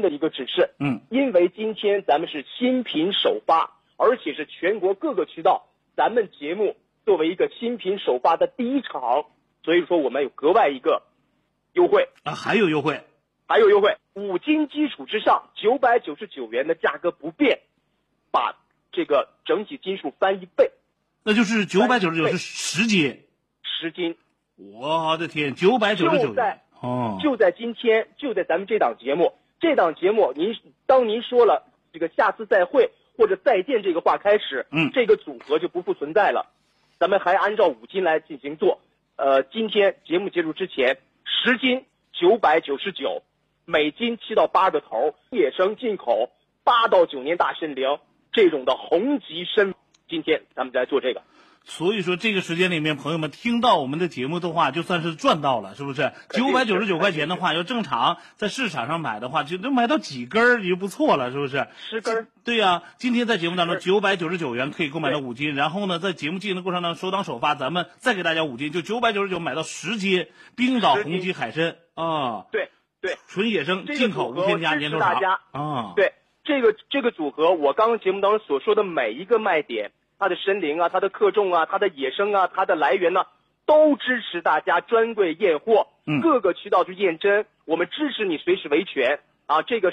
的一个指示。因为今天咱们是新品首发，而且是全国各个渠道，咱们节目作为一个新品首发的第一场，所以说我们有格外一个优惠啊，还有优惠 ，5斤基础之上999元的价格不变，把这个整体斤数翻1倍， 那就是999是10斤 ，10斤， 我的天，999元就在今天，就在咱们这档节目，当您说了这个下次再会或者再见这个话开始，这个组合就不复存在了，咱们还按照5斤来进行做。今天节目结束之前，10斤999，每斤7到8个头，野生进口8到9年大参龄这种的红极参，今天咱们来做这个。 所以说这个时间里面，朋友们听到我们的节目的话，就算是赚到了，是不是？999块钱的话，要正常在市场上买的话，就能买到几根也就不错了，是不是 ？10根。 对呀，今天在节目当中999元可以购买到5斤，然后呢，在节目进行的过程当中，首档首发，咱们再给大家5斤，就999买到10斤冰岛红极海参啊。 对， 纯野生，进口无添加，年头长啊。 对，这个组合，我刚刚节目当中所说的每一个卖点。它的参龄啊，它的克重啊，它的野生啊，它的来源呢，都支持大家专柜验货，各个渠道去验真，我们支持你随时维权啊，这个